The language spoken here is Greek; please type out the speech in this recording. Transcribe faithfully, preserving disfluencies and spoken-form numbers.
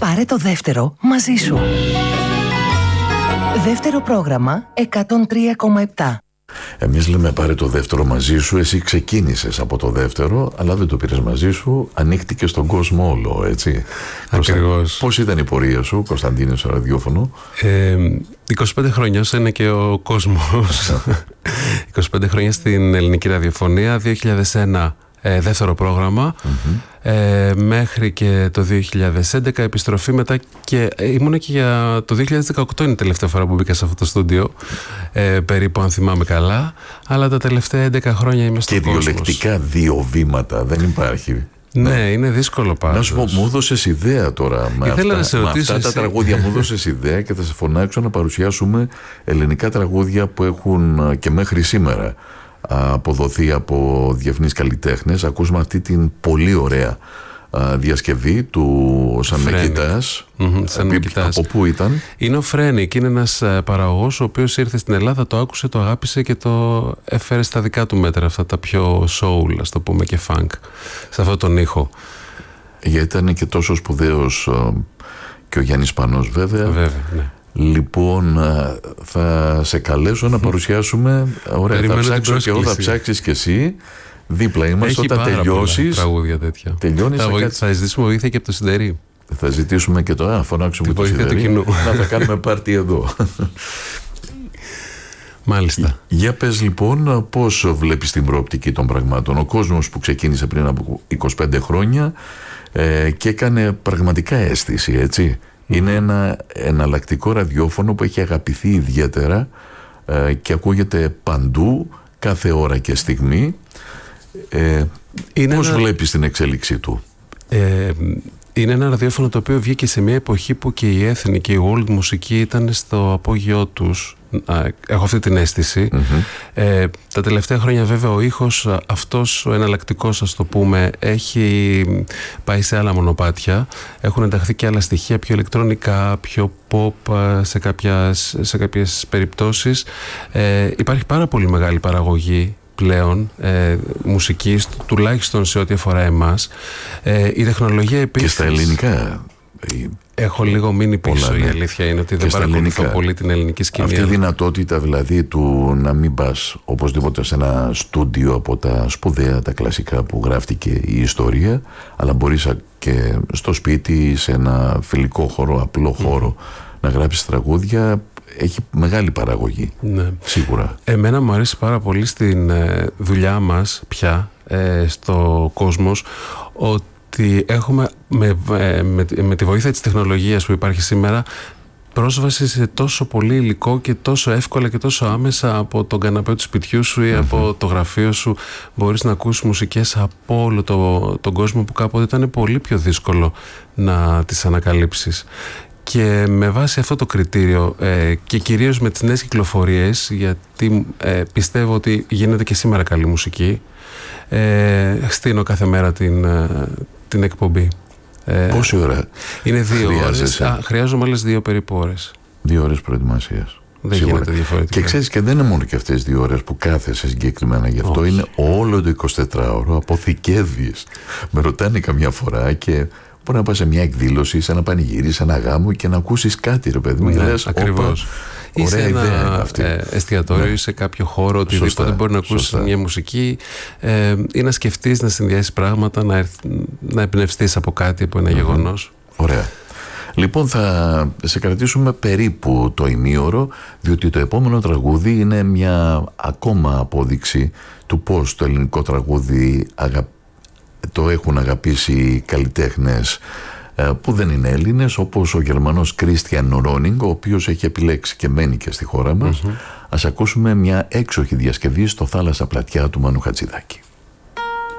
Πάρε το δεύτερο μαζί σου. Δεύτερο πρόγραμμα εκατόν τρία κόμμα επτά. Εμείς λέμε πάρε το δεύτερο μαζί σου. Εσύ ξεκίνησες από το δεύτερο, αλλά δεν το πήρες μαζί σου. Ανοίχτηκε στον κόσμο όλο, έτσι. Ακριβώς. Πώς ήταν η πορεία σου, Κωνσταντίνε, στο ραδιόφωνο? Ε, είκοσι πέντε χρόνια όσο είναι και ο κόσμος. είκοσι πέντε χρόνια στην ελληνική ραδιοφωνία. δύο χιλιάδες ένα ε, δεύτερο πρόγραμμα. Mm-hmm. Ε, μέχρι και το δύο χιλιάδες έντεκα επιστροφή μετά, και ήμουν και για το δύο χιλιάδες δεκαοκτώ είναι η τελευταία φορά που μπήκα σε αυτό το στούντιο, ε, περίπου, αν θυμάμαι καλά, αλλά τα τελευταία έντεκα χρόνια είμαι στον κόσμο. Και διολεκτικά δύο βήματα δεν υπάρχει. Ναι, ναι, είναι δύσκολο πάντως. Να σου πω, μου έδωσες ιδέα τώρα με αυτά, να σε με αυτά τα εσύ. τραγούδια. Μου έδωσες ιδέα και θα σε φωνάξω να παρουσιάσουμε ελληνικά τραγούδια που έχουν και μέχρι σήμερα αποδοθεί από διεθνείς καλλιτέχνες. Ακούσουμε αυτή την πολύ ωραία α, διασκευή του Σαν με κοιτάς. Mm-hmm, σαν με κοιτάς. Από πού ήταν? Είναι ο Φρένικ, είναι ένας παραγωγός ο οποίος ήρθε στην Ελλάδα, το άκουσε, το αγάπησε και το έφερε στα δικά του μέτρα, αυτά τα πιο soul, ας το πούμε, και funk, σε αυτόν τον ήχο. Γιατί ήταν και τόσο σπουδαίος α, και ο Γιάννης Πανός, βέβαια. Βέβαια, ναι. Λοιπόν, θα σε καλέσω να παρουσιάσουμε. Ωραία, περιμένω, θα ψάξω και εγώ, θα ψάξεις και εσύ. Δίπλα είμαστε. Έχει όταν τελειώσεις. Τραγούδια τέτοια. Τελειώνεις, θα, θα, βοη... θα ζητήσουμε βοήθεια και από το Συντερί. Θα ζητήσουμε και το. Α, φωνάξουμε το Συντερί. Να θα κάνουμε πάρτι εδώ. Μάλιστα. Για πες λοιπόν, πώς βλέπεις την προοπτική των πραγμάτων? Ο κόσμος που ξεκίνησε πριν από είκοσι πέντε χρόνια ε, και έκανε πραγματικά αίσθηση, έτσι. Είναι ένα εναλλακτικό ραδιόφωνο που έχει αγαπηθεί ιδιαίτερα ε, και ακούγεται παντού, κάθε ώρα και στιγμή. Ε, πώς ένα... βλέπεις την εξέλιξή του? Ε, είναι ένα ραδιόφωνο το οποίο βγήκε σε μια εποχή που και η έθνη και η world μουσική ήταν στο απόγειό τους. Έχω αυτή την αίσθηση. Mm-hmm. Ε, τα τελευταία χρόνια βέβαια ο ήχος αυτός ο εναλλακτικός, ας το πούμε, έχει πάει σε άλλα μονοπάτια. Έχουν ενταχθεί και άλλα στοιχεία, πιο ηλεκτρονικά, πιο pop σε κάποιες, σε κάποιες περιπτώσεις. Ε, υπάρχει πάρα πολύ μεγάλη παραγωγή πλέον ε, μουσικής, τουλάχιστον σε ό,τι αφορά εμάς. Ε, η τεχνολογία επίσης. Και στα ελληνικά. Έχω λίγο μείνει πίσω. Πολλά, ναι. Η αλήθεια είναι ότι δεν παρακολουθώ πολύ την ελληνική σκηνή. Αυτή η δυνατότητα δηλαδή του να μην πας οπωσδήποτε σε ένα στούντιο από τα σπουδαία, τα κλασικά που γράφτηκε η ιστορία, αλλά μπορείς και στο σπίτι, σε ένα φιλικό χώρο, απλό χώρο, mm. να γράψεις τραγούδια. Έχει μεγάλη παραγωγή, ναι. Σίγουρα. Εμένα μου αρέσει πάρα πολύ στην ε, δουλειά μας πια ε, στο κόσμος ότι έχουμε με, με, με, με τη βοήθεια της τεχνολογίας που υπάρχει σήμερα πρόσβαση σε τόσο πολύ υλικό και τόσο εύκολα και τόσο άμεσα από τον καναπέ του σπιτιού σου ή mm-hmm. από το γραφείο σου. Μπορείς να ακούσεις μουσικές από όλο το, τον κόσμο που κάποτε ήταν πολύ πιο δύσκολο να τις ανακαλύψεις. Και με βάση αυτό το κριτήριο ε, και κυρίως με τις νέες κυκλοφορίες, γιατί ε, πιστεύω ότι γίνεται και σήμερα καλή μουσική, ε, στείνω κάθε μέρα την, ε, την εκπομπή. Ε, Πόση ώρα είναι δύο ώρες. Α, χρειάζομαι άλλες δύο περίπου ώρες. Δύο ώρες προετοιμασίας. Δεν Σίγουρα. Γίνεται διαφορετικά. Και ξέρεις, και δεν είναι μόνο και αυτές δύο ώρες που κάθεσαι συγκεκριμένα γι' αυτό. Όχι. Είναι όλο το εικοσιτετράωρο, αποθηκεύεις. Με ρωτάνε καμιά φορά και μπορεί να πας σε μια εκδήλωση, σε ένα πανηγύρι, σε ένα γάμο και να ακούσεις κάτι, ρε παιδί μου. Ναι, λες, ακριβώς. Ή σε ένα είναι αυτή. Ε, εστιατόριο, ναι. ή σε κάποιο χώρο, οτιδήποτε μπορεί να ακούσεις μια μουσική ε, ή να σκεφτείς, να συνδυάσεις πράγματα, να, να εμπνευστείς από κάτι, από ένα mm-hmm. γεγονός. Ωραία. Λοιπόν, θα σε κρατήσουμε περίπου το ημίωρο, διότι το επόμενο τραγούδι είναι μια ακόμα απόδειξη του πώς το ελληνικό τραγούδι αγαπ... το έχουν αγαπήσει καλλιτέχνες που δεν είναι Έλληνες, όπως ο Γερμανός Κρίστιαν Ρόνινγκ, ο οποίος έχει επιλέξει και μένει και στη χώρα μας. Mm-hmm. Ας ακούσουμε μια έξοχη διασκευή στο Θάλασσα Πλατιά του Μάνου Χατζηδάκη.